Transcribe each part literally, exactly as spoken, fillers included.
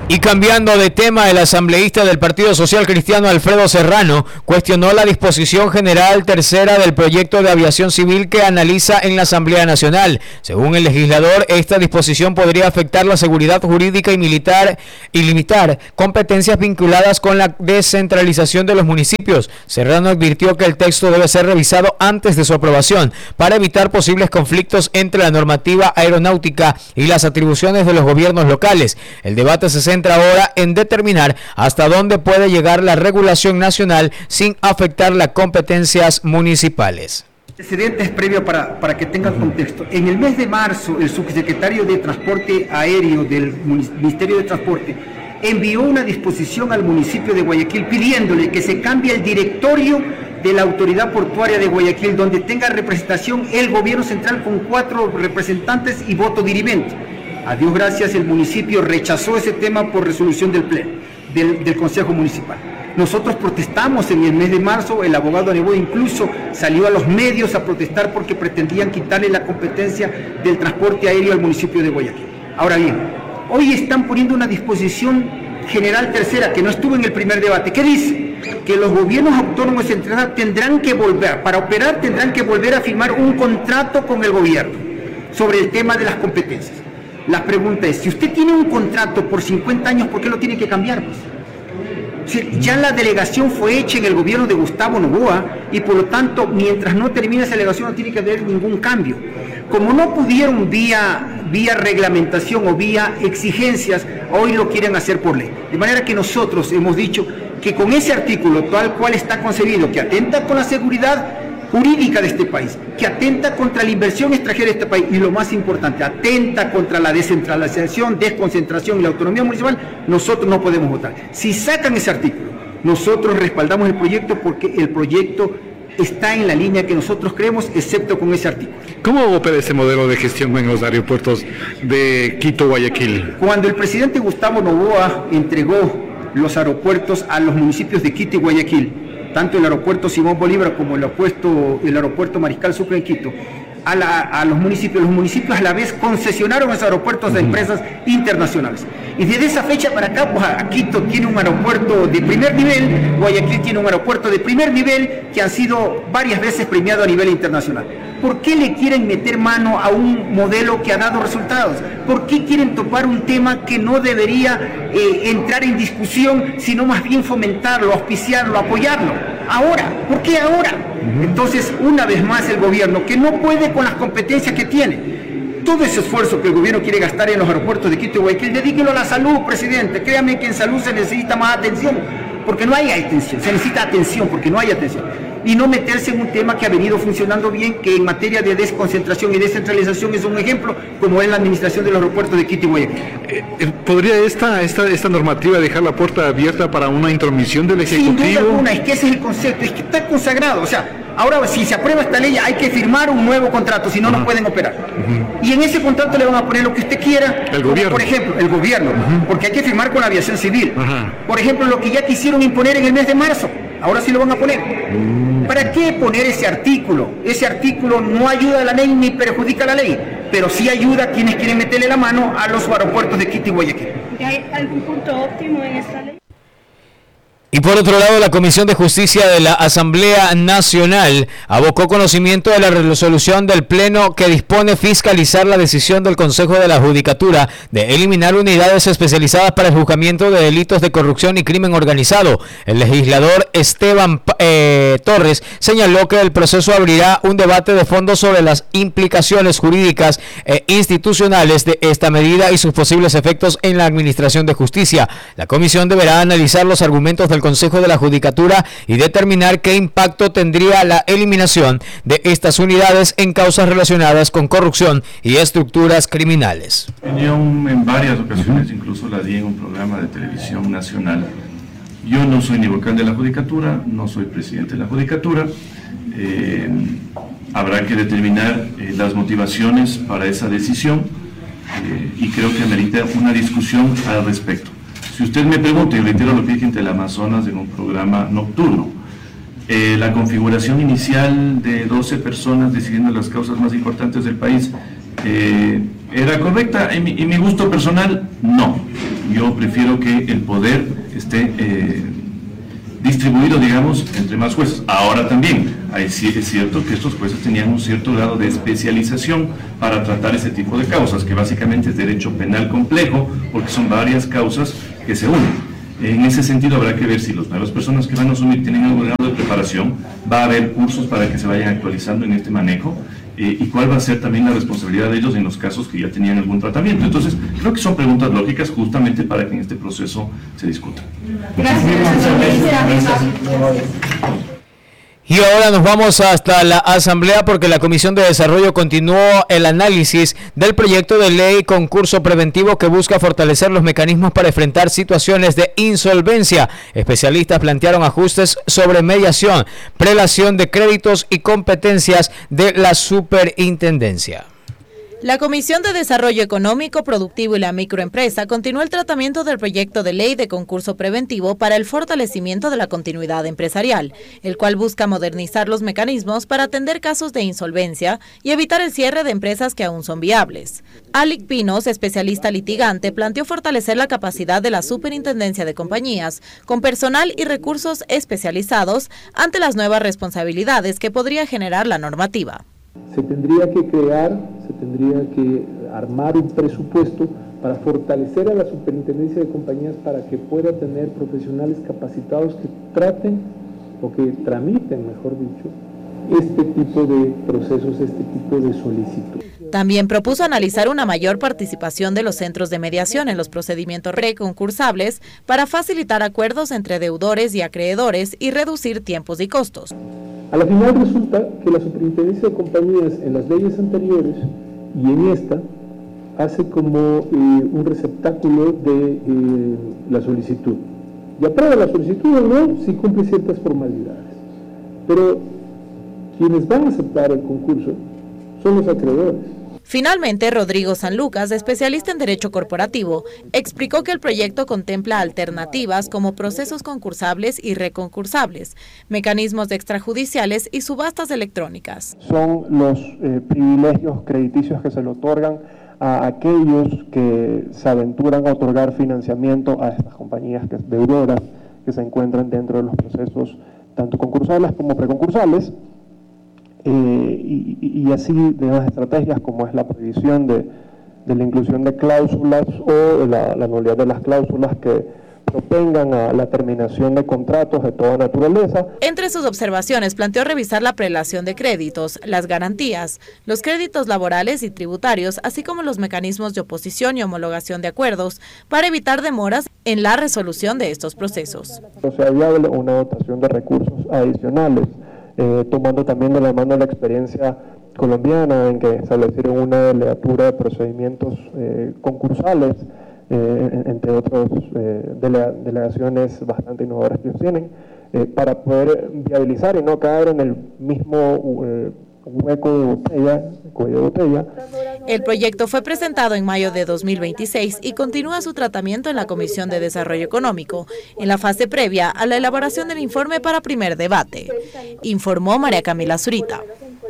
Y cambiando de tema, el asambleísta del Partido Social Cristiano Alfredo Serrano cuestionó la disposición general tercera del proyecto de aviación civil que analiza en la Asamblea Nacional. Según el legislador, esta disposición podría afectar la seguridad jurídica y militar y limitar competencias vinculadas con la descentralización de los municipios. Serrano advirtió que el texto debe ser revisado antes de su aprobación para evitar posibles conflictos entre la normativa aeronáutica y las atribuciones de los gobiernos locales. El debate se centra ahora en determinar hasta dónde puede llegar la regulación nacional sin afectar las competencias municipales. Antecedentes previo para, para que tengan contexto. En el mes de marzo, el subsecretario de Transporte Aéreo del Ministerio de Transporte envió una disposición al municipio de Guayaquil pidiéndole que se cambie el directorio de la Autoridad Portuaria de Guayaquil, donde tenga representación el gobierno central con cuatro representantes y voto dirimente. A Dios gracias, el municipio rechazó ese tema por resolución del pleno, del, del Consejo Municipal. Nosotros protestamos en el mes de marzo, el abogado Nebo incluso salió a los medios a protestar porque pretendían quitarle la competencia del transporte aéreo al municipio de Guayaquil. Ahora bien, hoy están poniendo una disposición general tercera que no estuvo en el primer debate. ¿Qué dice? Que los gobiernos autónomos centrales tendrán que volver, para operar tendrán que volver a firmar un contrato con el gobierno sobre el tema de las competencias. La pregunta es, si usted tiene un contrato por cincuenta años, ¿por qué lo tiene que cambiar? Pues? Si ya la delegación fue hecha en el gobierno de Gustavo Noboa y por lo tanto, mientras no termine esa delegación no tiene que haber ningún cambio. Como no pudieron vía, vía reglamentación o vía exigencias, hoy lo quieren hacer por ley. De manera que nosotros hemos dicho que con ese artículo tal cual está concebido, que atenta con la seguridad jurídica de este país, que atenta contra la inversión extranjera de este país y lo más importante, atenta contra la descentralización, desconcentración y la autonomía municipal, nosotros no podemos votar. Si sacan ese artículo, nosotros respaldamos el proyecto porque el proyecto está en la línea que nosotros creemos, excepto con ese artículo. ¿Cómo opera ese modelo de gestión en los aeropuertos de Quito, Guayaquil? Cuando el presidente Gustavo Noboa entregó los aeropuertos a los municipios de Quito y Guayaquil, tanto el aeropuerto Simón Bolívar como el aeropuerto, el aeropuerto Mariscal Sucre en Quito, a, la, a los municipios. Los municipios a la vez concesionaron esos aeropuertos a empresas internacionales. Y desde esa fecha para acá, pues a Quito tiene un aeropuerto de primer nivel, Guayaquil tiene un aeropuerto de primer nivel que han sido varias veces premiado a nivel internacional. ¿Por qué le quieren meter mano a un modelo que ha dado resultados? ¿Por qué quieren topar un tema que no debería eh, entrar en discusión, sino más bien fomentarlo, auspiciarlo, apoyarlo? Ahora, ¿por qué ahora? Entonces, una vez más el gobierno, que no puede con las competencias que tiene, todo ese esfuerzo que el gobierno quiere gastar en los aeropuertos de Quito y Guayaquil, dedíquelo a la salud, presidente. Créame que en salud se necesita más atención, porque no hay atención, se necesita atención, porque no hay atención. Y no meterse en un tema que ha venido funcionando bien, que en materia de desconcentración y descentralización es un ejemplo, como es la administración de los aeropuertos de Quito y Guayaquil. Eh, ¿Podría esta, esta, esta normativa dejar la puerta abierta para una intromisión del Ejecutivo? Sin duda alguna, es que ese es el concepto, es que está consagrado. O sea, ahora si se aprueba esta ley hay que firmar un nuevo contrato, si no, uh-huh. no pueden operar. Uh-huh. Y en ese contrato le van a poner lo que usted quiera. El gobierno. Por ejemplo, el gobierno, uh-huh. porque hay que firmar con la aviación civil. Uh-huh. Por ejemplo, lo que ya quisieron imponer en el mes de marzo, ahora sí lo van a poner. Uh-huh. ¿Para qué poner ese artículo? Ese artículo no ayuda a la ley ni perjudica a la ley, pero sí ayuda a quienes quieren meterle la mano a los aeropuertos de Quito y Guayaquil. ¿Hay algún punto óptimo en esta ley? Y por otro lado, la Comisión de Justicia de la Asamblea Nacional abocó conocimiento de la resolución del Pleno que dispone fiscalizar la decisión del Consejo de la Judicatura de eliminar unidades especializadas para el juzgamiento de delitos de corrupción y crimen organizado. El legislador Esteban eh, Torres señaló que el proceso abrirá un debate de fondo sobre las implicaciones jurídicas e institucionales de esta medida y sus posibles efectos en la administración de justicia. La comisión deberá analizar los argumentos del Consejo de la Judicatura y determinar qué impacto tendría la eliminación de estas unidades en causas relacionadas con corrupción y estructuras criminales. Opinión en varias ocasiones, incluso la di en un programa de televisión nacional. Yo no soy ni vocal de la Judicatura, no soy presidente de la Judicatura. Eh, habrá que determinar eh, las motivaciones para esa decisión eh, y creo que amerita una discusión al respecto. Si usted me pregunta, y reitero lo que dije en Teleamazonas en un programa nocturno, eh, la configuración inicial de doce personas decidiendo las causas más importantes del país, eh, ¿era correcta? En mi, en mi gusto personal, no. yo prefiero que el poder esté eh, distribuido, digamos, entre más jueces. Ahora también, hay, sí, es cierto que estos jueces tenían un cierto grado de especialización para tratar ese tipo de causas, que básicamente es derecho penal complejo, porque son varias causas que se unen. En ese sentido habrá que ver si las nuevas personas que van a asumir tienen algún grado de preparación, va a haber cursos para que se vayan actualizando en este manejo, eh, y cuál va a ser también la responsabilidad de ellos en los casos que ya tenían algún tratamiento. Entonces, creo que son preguntas lógicas justamente para que en este proceso se discuta. Gracias. Y ahora nos vamos hasta la Asamblea porque la Comisión de Desarrollo continuó el análisis del proyecto de ley concurso preventivo que busca fortalecer los mecanismos para enfrentar situaciones de insolvencia. Especialistas plantearon ajustes sobre mediación, prelación de créditos y competencias de la superintendencia. La Comisión de Desarrollo Económico, Productivo y la Microempresa continuó el tratamiento del proyecto de ley de concurso preventivo para el fortalecimiento de la continuidad empresarial, el cual busca modernizar los mecanismos para atender casos de insolvencia y evitar el cierre de empresas que aún son viables. Alic Pinos, especialista litigante, planteó fortalecer la capacidad de la Superintendencia de Compañías con personal y recursos especializados ante las nuevas responsabilidades que podría generar la normativa. Se tendría que crear, se tendría que armar un presupuesto para fortalecer a la Superintendencia de Compañías para que pueda tener profesionales capacitados que traten o que tramiten, mejor dicho, este tipo de procesos, este tipo de solicitud. También propuso analizar una mayor participación de los centros de mediación en los procedimientos preconcursables para facilitar acuerdos entre deudores y acreedores y reducir tiempos y costos. A la final resulta que la Superintendencia de Compañías en las leyes anteriores y en esta hace como eh, un receptáculo de eh, la solicitud. Y aprueba la solicitud o no si cumple ciertas formalidades. Pero quienes van a aceptar el concurso son los acreedores. Finalmente, Rodrigo Sanlucas, especialista en Derecho Corporativo, explicó que el proyecto contempla alternativas como procesos concursables y reconcursables, mecanismos extrajudiciales y subastas electrónicas. Son los eh, privilegios crediticios que se le otorgan a aquellos que se aventuran a otorgar financiamiento a estas compañías que, deudoras que se encuentran dentro de los procesos tanto concursales como preconcursales. Eh, y, y así de las estrategias como es la prohibición de, de la inclusión de cláusulas o la, la nulidad de las cláusulas que propengan a la terminación de contratos de toda naturaleza. Entre sus observaciones planteó revisar la prelación de créditos, las garantías, los créditos laborales y tributarios, así como los mecanismos de oposición y homologación de acuerdos para evitar demoras en la resolución de estos procesos. O sea, viable una dotación de recursos adicionales. Eh, tomando también de la mano la experiencia colombiana en que establecieron una delegatura de procedimientos eh, concursales, eh, entre otras eh, delega, delegaciones bastante innovadoras que ellos tienen, eh, para poder viabilizar y no caer en el mismo eh, hueco de botella, cuello de botella. El proyecto fue presentado en mayo de dos mil veintiséis y continúa su tratamiento en la Comisión de Desarrollo Económico, en la fase previa a la elaboración del informe para primer debate, informó María Camila Zurita.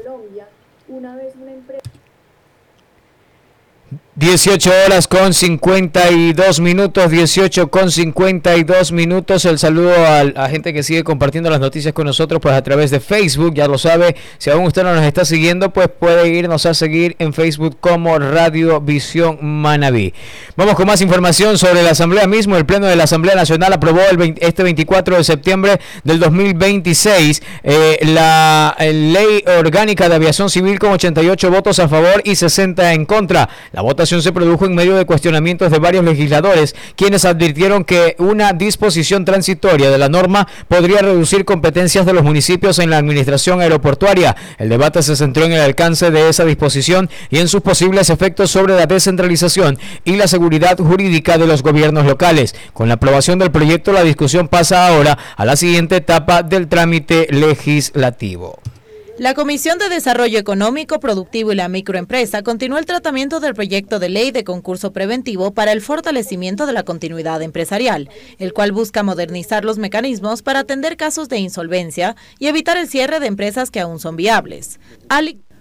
dieciocho horas con cincuenta y dos minutos, dieciocho con cincuenta y dos minutos. El saludo a la gente que sigue compartiendo las noticias con nosotros pues a través de Facebook, ya lo sabe. Si aún usted no nos está siguiendo, pues puede irnos a seguir en Facebook como Radio Visión Manabí. Vamos con más información sobre la Asamblea mismo. El Pleno de la Asamblea Nacional aprobó el veinte, este veinticuatro de septiembre del dos mil veintiséis eh, la eh, Ley Orgánica de Aviación Civil con ochenta y ocho votos a favor y sesenta en contra. La votación se produjo en medio de cuestionamientos de varios legisladores, quienes advirtieron que una disposición transitoria de la norma podría reducir competencias de los municipios en la administración aeroportuaria. El debate se centró en el alcance de esa disposición y en sus posibles efectos sobre la descentralización y la seguridad jurídica de los gobiernos locales. Con la aprobación del proyecto, la discusión pasa ahora a la siguiente etapa del trámite legislativo. La Comisión de Desarrollo Económico, Productivo y la Microempresa continuó el tratamiento del proyecto de ley de concurso preventivo para el fortalecimiento de la continuidad empresarial, el cual busca modernizar los mecanismos para atender casos de insolvencia y evitar el cierre de empresas que aún son viables. Ali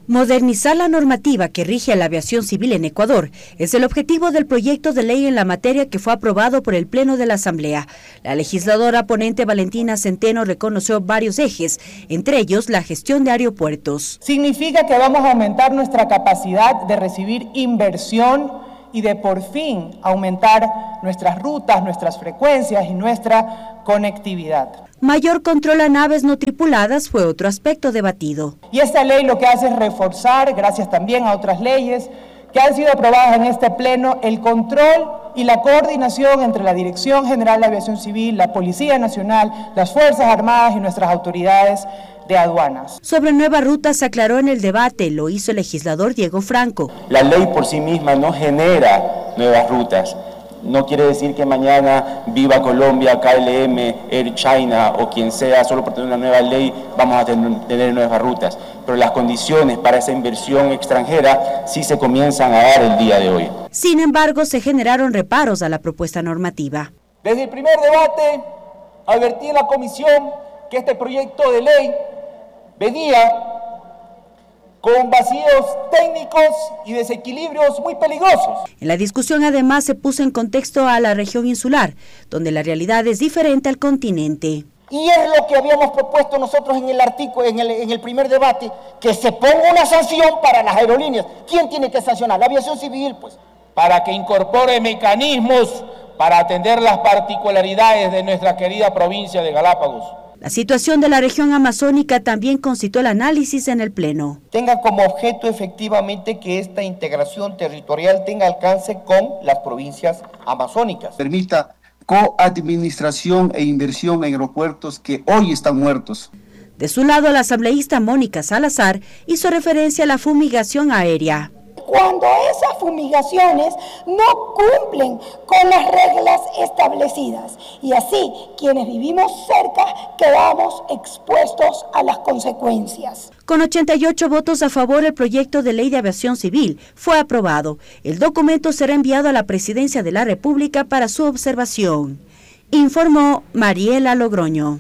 Modernizar la normativa que rige a la aviación civil en Ecuador es el objetivo del proyecto de ley en la materia que fue aprobado por el Pleno de la Asamblea. La legisladora ponente Valentina Centeno reconoció varios ejes, entre ellos la gestión de aeropuertos. Significa que vamos a aumentar nuestra capacidad de recibir inversión y de por fin aumentar nuestras rutas, nuestras frecuencias y nuestra conectividad. Mayor control a naves no tripuladas fue otro aspecto debatido. Y esta ley lo que hace es reforzar, gracias también a otras leyes que han sido aprobadas en este pleno, el control y la coordinación entre la Dirección General de Aviación Civil, la Policía Nacional, las Fuerzas Armadas y nuestras autoridades de aduanas. Sobre nuevas rutas se aclaró en el debate, lo hizo el legislador Diego Franco. La ley por sí misma no genera nuevas rutas. No quiere decir que mañana Viva Colombia, K L M, Air China o quien sea, solo por tener una nueva ley vamos a tener, tener nuevas rutas. Pero las condiciones para esa inversión extranjera sí se comienzan a dar el día de hoy. Sin embargo, se generaron reparos a la propuesta normativa. Desde el primer debate, advertí en la comisión que este proyecto de ley venía con vacíos técnicos y desequilibrios muy peligrosos. En la discusión además se puso en contexto a la región insular, donde la realidad es diferente al continente. Y es lo que habíamos propuesto nosotros en el artículo, en el, en el primer debate, que se ponga una sanción para las aerolíneas. ¿Quién tiene que sancionar? La aviación civil, pues. Para que incorpore mecanismos para atender las particularidades de nuestra querida provincia de Galápagos. La situación de la región amazónica también concitó el análisis en el Pleno. Tenga como objeto efectivamente que esta integración territorial tenga alcance con las provincias amazónicas. Permita coadministración e inversión en aeropuertos que hoy están muertos. De su lado, la asambleísta Mónica Salazar hizo referencia a la fumigación aérea. Cuando esas fumigaciones no cumplen con las reglas establecidas y así quienes vivimos cerca quedamos expuestos a las consecuencias. Con ochenta y ocho votos a favor, el proyecto de ley de aviación civil fue aprobado. El documento será enviado a la Presidencia de la República para su observación, informó Mariela Logroño.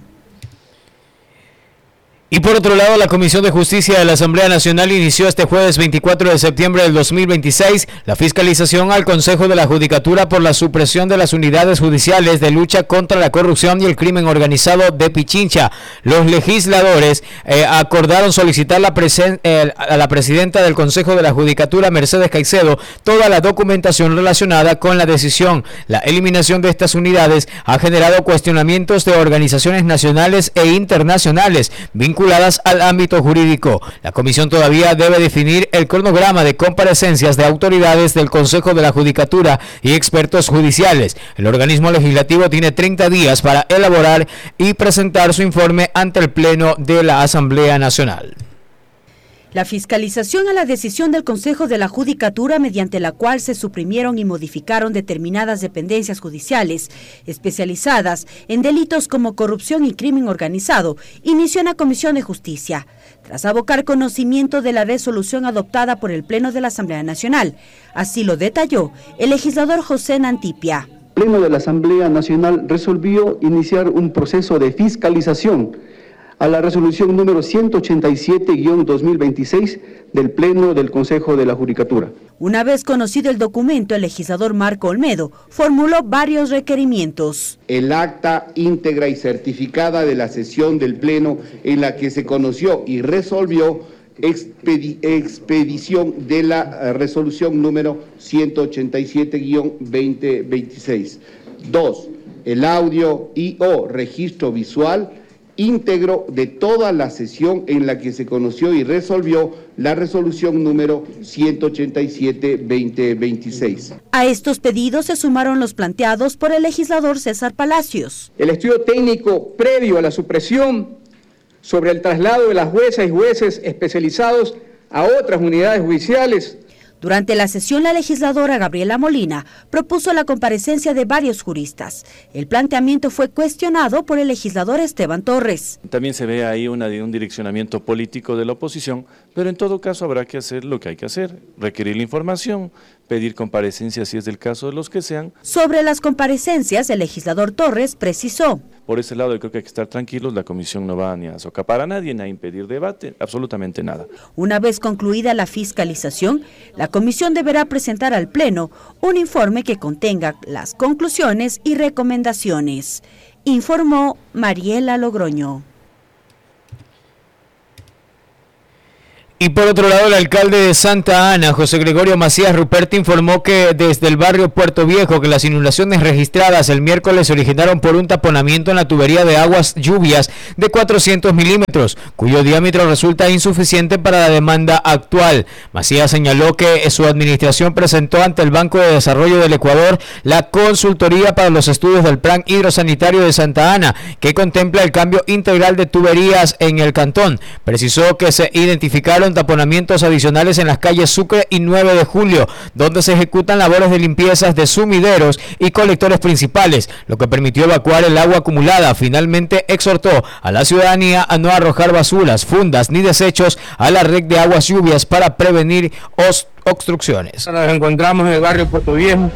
Y por otro lado, la Comisión de Justicia de la Asamblea Nacional inició este jueves veinticuatro de septiembre del dos mil veintiséis la fiscalización al Consejo de la Judicatura por la supresión de las unidades judiciales de lucha contra la corrupción y el crimen organizado de Pichincha. Los legisladores eh, acordaron solicitar la presen- eh, a la presidenta del Consejo de la Judicatura, Mercedes Caicedo, toda la documentación relacionada con la decisión. La eliminación de estas unidades ha generado cuestionamientos de organizaciones nacionales e internacionales vinculadas al ámbito jurídico. La comisión todavía debe definir el cronograma de comparecencias de autoridades del Consejo de la Judicatura y expertos judiciales. El organismo legislativo tiene treinta días para elaborar y presentar su informe ante el Pleno de la Asamblea Nacional. La fiscalización a la decisión del Consejo de la Judicatura, mediante la cual se suprimieron y modificaron determinadas dependencias judiciales especializadas en delitos como corrupción y crimen organizado, inició en la Comisión de Justicia, tras abocar conocimiento de la resolución adoptada por el Pleno de la Asamblea Nacional. Así lo detalló el legislador José Nantipia. El Pleno de la Asamblea Nacional resolvió iniciar un proceso de fiscalización a la resolución número ciento ochenta y siete guión dos mil veintiséis del Pleno del Consejo de la Judicatura. Una vez conocido el documento, el legislador Marco Olmedo formuló varios requerimientos. El acta íntegra y certificada de la sesión del Pleno en la que se conoció y resolvió expedi- expedición de la resolución número ciento ochenta y siete guión veinte veintiséis. Dos, el audio y o registro visual íntegro de toda la sesión en la que se conoció y resolvió la resolución número ciento ochenta y siete guión veinte veintiséis. A estos pedidos se sumaron los planteados por el legislador César Palacios. El estudio técnico previo a la supresión sobre el traslado de las juezas y jueces especializados a otras unidades judiciales. Durante la sesión, la legisladora Gabriela Molina propuso la comparecencia de varios juristas. El planteamiento fue cuestionado por el legislador Esteban Torres. También se ve ahí una, un direccionamiento político de la oposición Pero en todo caso habrá que hacer lo que hay que hacer, requerir la información, pedir comparecencias si es del caso de los que sean. Sobre las comparecencias, el legislador Torres precisó. Por ese lado yo creo que hay que estar tranquilos, la comisión no va ni a socapar a nadie, ni a impedir debate, absolutamente nada. Una vez concluida la fiscalización, la comisión deberá presentar al Pleno un informe que contenga las conclusiones y recomendaciones, informó Mariela Logroño. Y por otro lado, el alcalde de Santa Ana, José Gregorio Macías Ruperti, informó que desde el barrio Puerto Viejo que las inundaciones registradas el miércoles se originaron por un taponamiento en la tubería de aguas lluvias de cuatrocientos milímetros, cuyo diámetro resulta insuficiente para la demanda actual. Macías señaló que su administración presentó ante el Banco de Desarrollo del Ecuador la consultoría para los estudios del Plan Hidrosanitario de Santa Ana, que contempla el cambio integral de tuberías en el cantón. Precisó que se identificaron taponamientos adicionales en las calles Sucre y nueve de julio, donde se ejecutan labores de limpiezas de sumideros y colectores principales, lo que permitió evacuar el agua acumulada. Finalmente exhortó a la ciudadanía a no arrojar basuras, fundas ni desechos a la red de aguas lluvias para prevenir obstrucciones. Nos encontramos en el barrio Puerto Viejo,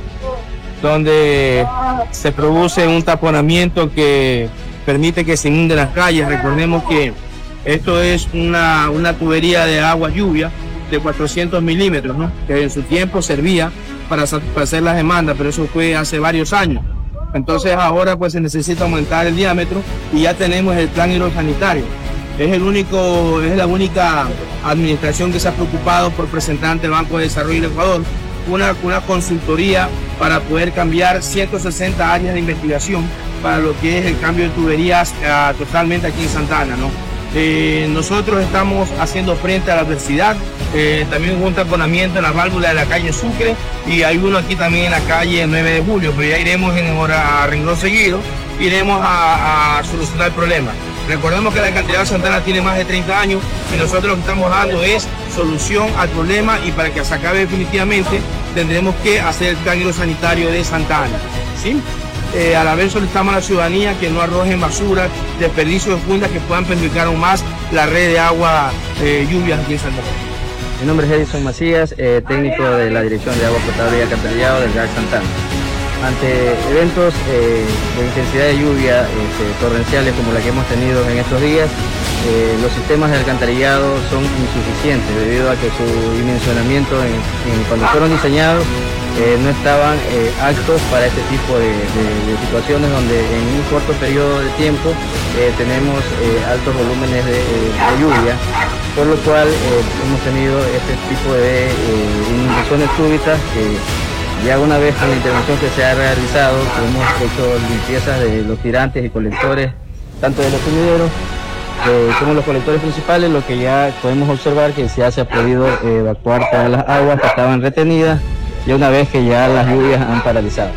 donde se produce un taponamiento que permite que se inunden las calles. Recordemos que esto es una, una tubería de agua lluvia de cuatrocientos milímetros, ¿no? Que en su tiempo servía para satisfacer las demandas, pero eso fue hace varios años. Entonces ahora pues se necesita aumentar el diámetro y ya tenemos el plan hidrosanitario. Es, el único, es la única administración que se ha preocupado por presentar ante el Banco de Desarrollo del Ecuador una, una consultoría para poder cambiar ciento sesenta áreas de investigación para lo que es el cambio de tuberías uh, totalmente aquí en Santa Ana, ¿no? Eh, nosotros estamos haciendo frente a la adversidad, eh, también hubo un taponamiento en la válvula de la calle Sucre y hay uno aquí también en la calle nueve de julio, pero ya iremos en hora a renglón seguido, iremos a, a solucionar el problema. Recordemos que la alcaldía de Santa Ana tiene más de treinta años y nosotros lo que estamos dando es solución al problema, y para que se acabe definitivamente tendremos que hacer el plan hidrosanitario de Santa Ana, ¿sí? Eh, a la vez solicitamos a la ciudadanía que no arrojen basura, desperdicios de fundas que puedan perjudicar aún más la red de agua eh, lluvias aquí en Santa Ana. Mi nombre es Edison Macías, eh, técnico de la Dirección de Agua Potable y Alcantarillado del G A C Santa Ana. Ante eventos eh, de intensidad de lluvia este, torrenciales como la que hemos tenido en estos días, eh, los sistemas de alcantarillado son insuficientes debido a que su dimensionamiento en, en, cuando fueron diseñados Eh, no estaban eh, aptos para este tipo de, de, de situaciones donde en un corto periodo de tiempo eh, tenemos eh, altos volúmenes de, de lluvia, por lo cual eh, hemos tenido este tipo de eh, inundaciones súbitas que ya una vez con la intervención que se ha realizado, hemos hecho limpiezas de los tirantes y colectores, tanto de los sumideros eh, como los colectores principales, lo que ya podemos observar que ya se ha podido eh, evacuar todas las aguas que estaban retenidas, y una vez que ya las lluvias han paralizado.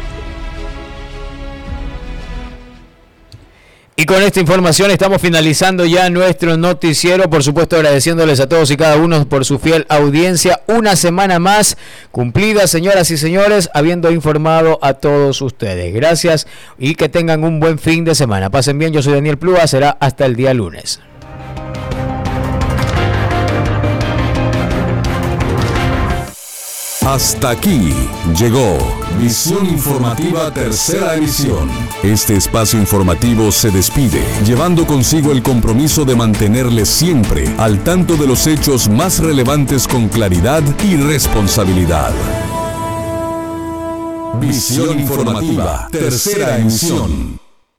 Y con esta información estamos finalizando ya nuestro noticiero, por supuesto agradeciéndoles a todos y cada uno por su fiel audiencia. Una semana más cumplida, señoras y señores, habiendo informado a todos ustedes. Gracias y que tengan un buen fin de semana. Pasen bien, yo soy Daniel Plúa, será hasta el día lunes. Hasta aquí llegó Visión Informativa Tercera Emisión. Este espacio informativo se despide, llevando consigo el compromiso de mantenerles siempre al tanto de los hechos más relevantes con claridad y responsabilidad. Visión Informativa Tercera Emisión.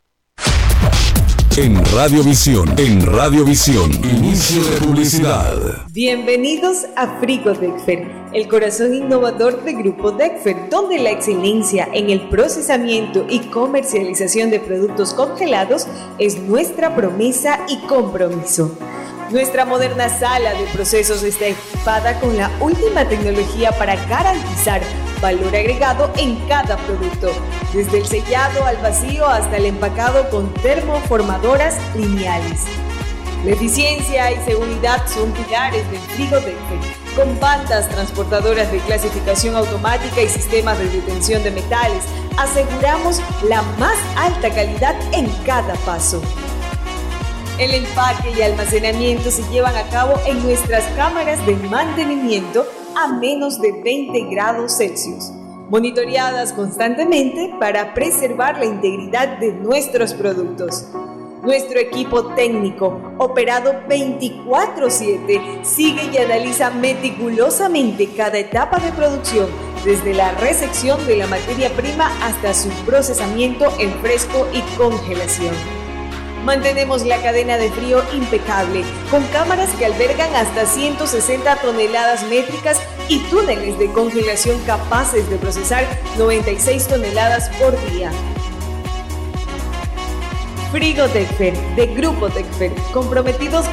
En Radiovisión, en Radiovisión, inicio de publicidad. Bienvenidos a Frigo Dexfer, el corazón innovador de Grupo Dexfer, donde la excelencia en el procesamiento y comercialización de productos congelados es nuestra promesa y compromiso. Nuestra moderna sala de procesos está equipada con la última tecnología para garantizar valor agregado en cada producto, desde el sellado al vacío hasta el empacado con termoformadoras lineales. La eficiencia y seguridad son pilares del Frigo Dexfer, con bandas transportadoras de clasificación automática y sistemas de detención de metales. Aseguramos la más alta calidad en cada paso. El empaque y almacenamiento se llevan a cabo en nuestras cámaras de mantenimiento a menos de veinte grados Celsius, monitoreadas constantemente para preservar la integridad de nuestros productos. Nuestro equipo técnico, operado veinticuatro siete, sigue y analiza meticulosamente cada etapa de producción, desde la recepción de la materia prima hasta su procesamiento en fresco y congelación. Mantenemos la cadena de frío impecable, con cámaras que albergan hasta ciento sesenta toneladas métricas y túneles de congelación capaces de procesar noventa y seis toneladas por día. Frigo Decfer, de Grupo Decfer, comprometidos